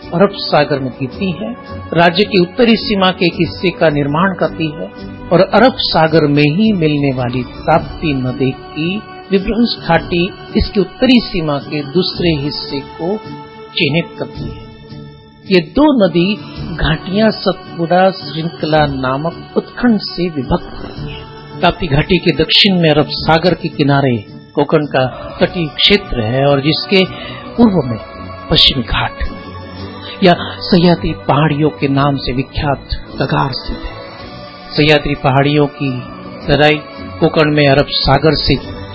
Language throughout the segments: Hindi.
अरब सागर में गिरती है, राज्य की उत्तरी सीमा के एक हिस्से का निर्माण करती है और अरब सागर में ही मिलने वाली ताप्ती नदी की विध्वंस घाटी इसकी उत्तरी सीमा के दूसरे हिस्से को चिन्हित करती है। ये दो नदी घाटियां सतपुड़ा श्रृंखला नामक उत्खंड से विभक्त होती है। ताप्ती घाटी के दक्षिण में अरब सागर के किनारे कोकण का तटीय क्षेत्र है और जिसके पूर्व में पश्चिमी घाट या सह्याद्री पहाड़ियों के नाम से विख्यात कगार स्थित है। सह्याद्री पहाड़ियों की तराई कोकण में अरब सागर से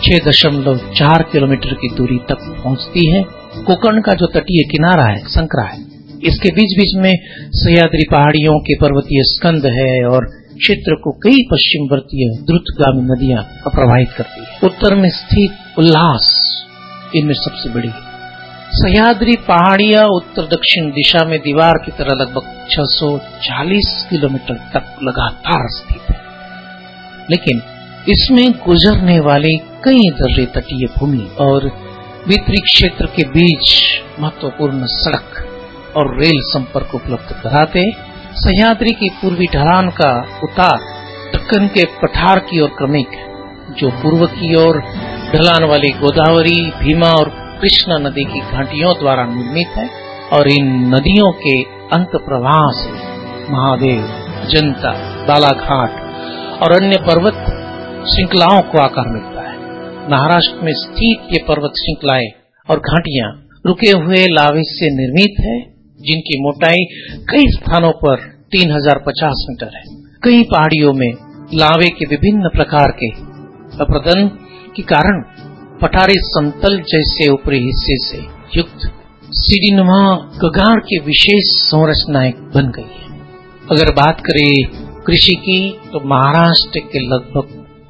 6.4 किलोमीटर की दूरी तक पहुंचती है। कोकण का जो तटीय किनारा है संकरा है, इसके बीच बीच में सह्याद्री पहाड़ियों के पर्वतीय स्कंद है और क्षेत्र को कई पश्चिमवर्तीय द्रुतगामी नदियां प्रभावित करती है। उत्तर में स्थित उल्लास इनमें सबसे बड़ी है। सह्याद्री पहाड़ियां उत्तर दक्षिण दिशा में दीवार की तरह लगभग 640 किलोमीटर तक लगातार स्थित है, लेकिन इसमें गुजरने वाली कई दर्रे तटीय भूमि और भीतरी क्षेत्र के बीच महत्वपूर्ण सड़क और रेल संपर्क उपलब्ध कराते सह्याद्री की पूर्वी ढलान का उतार दक्कन के पठार की ओर क्रमिक है, जो पूर्व की ओर ढलान वाली गोदावरी, भीमा और कृष्णा नदी की घाटियों द्वारा निर्मित है और इन नदियों के अंत प्रवाह से महादेव, अजंता, बालाघाट और अन्य पर्वत श्रृंखलाओं को आकार मिलता है। महाराष्ट्र में स्थित ये पर्वत श्रृंखलाएं और घाटियां रुके हुए लावे से निर्मित है, जिनकी मोटाई कई स्थानों पर 3050 मीटर है। कई पहाड़ियों में लावे के विभिन्न प्रकार के अपरदन के कारण पठारी समतल जैसे ऊपरी हिस्से से युक्त सीढ़ीनुमा कगार की विशेष संरचनाएं बन गई है। अगर बात करें कृषि की, तो महाराष्ट्र के लगभग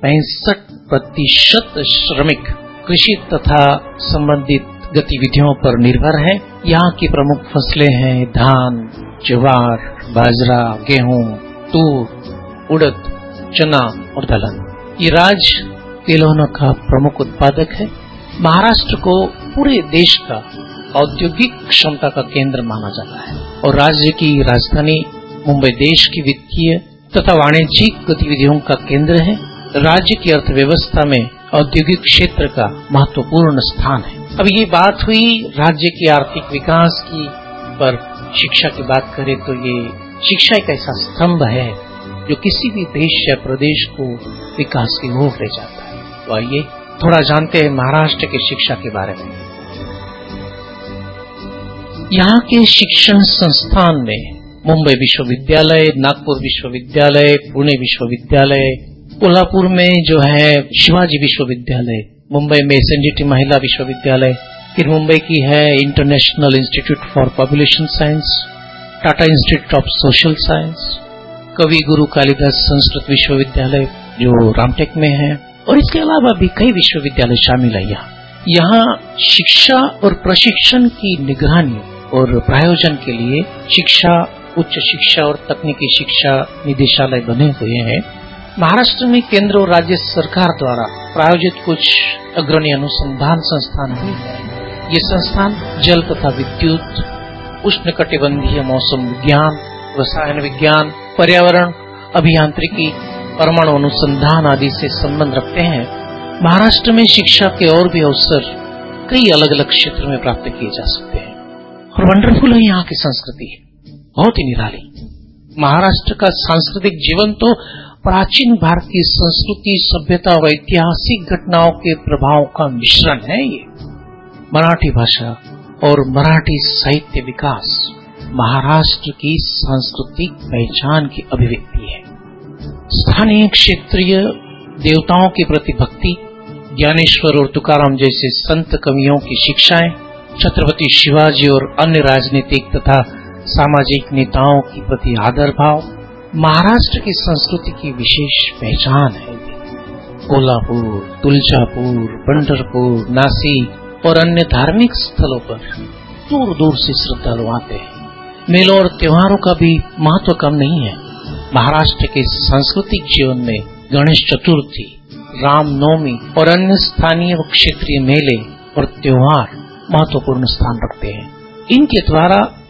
65% श्रमिक कृषि तथा संबंधित गतिविधियों पर निर्भर है। यहाँ की प्रमुख फसलें हैं धान, ज्वार, बाजरा, गेहूं, तूर, उड़द, चना और दलहन। ये राज्य तिलहनों का प्रमुख उत्पादक है। महाराष्ट्र को पूरे देश का औद्योगिक क्षमता का केंद्र माना जाता है और राज्य की राजधानी मुंबई देश की वित्तीय तथा वाणिज्यिक गतिविधियों का केंद्र है। राज्य की अर्थव्यवस्था में औद्योगिक क्षेत्र का महत्वपूर्ण स्थान है। अब ये बात हुई राज्य के आर्थिक विकास की, पर शिक्षा की बात करें तो ये शिक्षा एक ऐसा स्तंभ है जो किसी भी देश या प्रदेश को विकास की ओर ले जाता है। तो आइए थोड़ा जानते हैं महाराष्ट्र की शिक्षा के बारे में। यहाँ के शिक्षण संस्थान में मुंबई विश्वविद्यालय, नागपुर विश्वविद्यालय, पुणे विश्वविद्यालय, कोल्हापुर में जो है शिवाजी विश्वविद्यालय, मुंबई में एसएनडीटी महिला विश्वविद्यालय, फिर मुंबई की है international institute for population science, Tata institute of social science, कवि गुरु कालिदास संस्कृत विश्वविद्यालय जो रामटेक में है और इसके अलावा भी कई विश्वविद्यालय शामिल है। यहाँ शिक्षा और प्रशिक्षण की निगरानी और प्रायोजन के लिए शिक्षा, उच्च शिक्षा और तकनीकी शिक्षा निदेशालय बने हुए हैं। महाराष्ट्र में केंद्र और राज्य सरकार द्वारा प्रायोजित कुछ अग्रणी अनुसंधान संस्थान भी है। ये संस्थान जल तथा विद्युत, उष्णकटिबंधीय मौसम विज्ञान, रसायन विज्ञान, पर्यावरण, अभियांत्रिकी, परमाणु अनुसंधान आदि से संबंध रखते हैं। महाराष्ट्र में शिक्षा के और भी अवसर कई अलग अलग क्षेत्रों में प्राप्त किए जा सकते हैं और वंडरफुल है यहाँ की संस्कृति, बहुत ही निराली। महाराष्ट्र का सांस्कृतिक जीवन तो प्राचीन भारतीय संस्कृति, सभ्यता और ऐतिहासिक घटनाओं के प्रभाव का मिश्रण है। ये मराठी भाषा और मराठी साहित्य विकास महाराष्ट्र की सांस्कृतिक पहचान की अभिव्यक्ति है। स्थानीय क्षेत्रीय देवताओं के प्रति भक्ति, ज्ञानेश्वर और तुकाराम जैसे संत कवियों की शिक्षाएं, छत्रपति शिवाजी और अन्य राजनीतिक तथा सामाजिक नेताओं के प्रति आदर भाव महाराष्ट्र की संस्कृति की विशेष पहचान है। कोल्हापुर, तुलजापुर, पंढरपुर, नासिक और अन्य धार्मिक स्थलों पर दूर दूर से श्रद्धालु आते हैं। मेलों और त्योहारों का भी महत्व कम नहीं है। महाराष्ट्र के सांस्कृतिक जीवन में गणेश चतुर्थी, रामनवमी और अन्य स्थानीय क्षेत्रीय मेले और त्योहार महत्वपूर्ण स्थान रखते हैं। इनके द्वारा